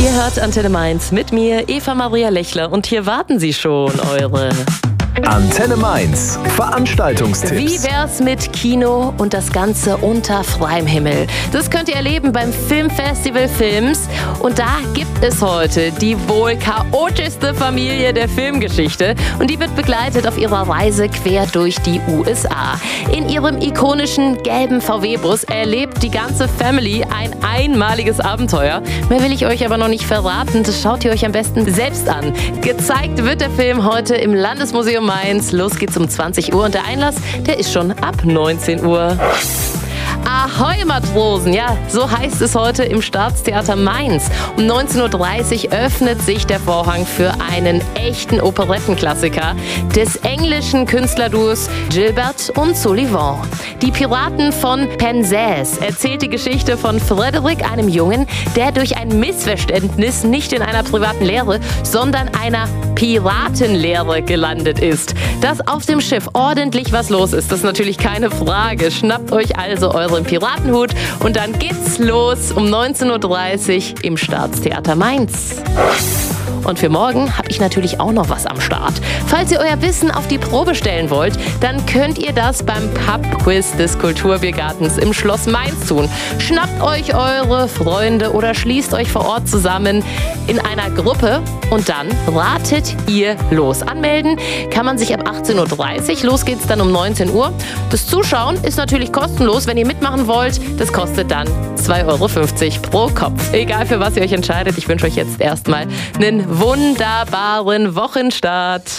Ihr hört Antenne Mainz mit mir, Eva Maria Lechler, und hier warten sie schon, eure Antenne Mainz, Veranstaltungstipps. Wie wär's mit Kino und das Ganze unter freiem Himmel? Das könnt ihr erleben beim Filmfestival Films. Und da gibt es heute die wohl chaotischste Familie der Filmgeschichte. Und die wird begleitet auf ihrer Reise quer durch die USA. In ihrem ikonischen gelben VW-Bus erlebt die ganze Family ein einmaliges Abenteuer. Mehr will ich euch aber noch nicht verraten. Das schaut ihr euch am besten selbst an. Gezeigt wird der Film heute im Landesmuseum Mainz. Los geht's um 20 Uhr und der Einlass, der ist schon ab 19 Uhr. Ahoi Matrosen, ja, so heißt es heute im Staatstheater Mainz. Um 19.30 Uhr öffnet sich der Vorhang für einen echten Operettenklassiker des englischen Künstlerduos Gilbert und Sullivan. Die Piraten von Penzance erzählt die Geschichte von Frederick, einem Jungen, der durch ein Missverständnis nicht in einer privaten Lehre, sondern einer Piratenlehre gelandet ist. Dass auf dem Schiff ordentlich was los ist, das ist natürlich keine Frage. Schnappt euch also euren Piratenhut und dann geht's los um 19.30 Uhr im Staatstheater Mainz. Und für morgen habe ich natürlich auch noch was am Start. Falls ihr euer Wissen auf die Probe stellen wollt, dann könnt ihr das beim Pub-Quiz des Kulturbiergartens im Schloss Mainz tun. Schnappt euch eure Freunde oder schließt euch vor Ort zusammen in einer Gruppe und dann ratet ihr los. Anmelden kann man sich ab 18.30 Uhr. Los geht's dann um 19 Uhr. Das Zuschauen ist natürlich kostenlos. Wenn ihr mitmachen wollt, das kostet dann 2,50 Euro pro Kopf. Egal für was ihr euch entscheidet, ich wünsche euch jetzt erstmal einen wunderbaren Wochenstart.